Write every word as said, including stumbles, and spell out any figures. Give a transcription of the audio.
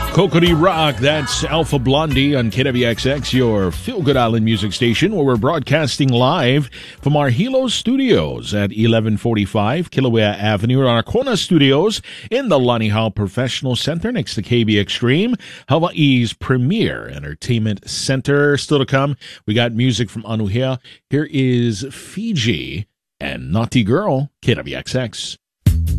Kokori Rock, that's Alpha Blondie on K W X X, your feel-good island music station, where we're broadcasting live from our Hilo studios at eleven forty-five Kilauea Avenue, our Kona studios in the Lani Hao Professional Center next to K B Extreme, Hawaii's premier entertainment center. Still to come, we got music from Anuhea. Here is Fiji and Naughty Girl, K W X X.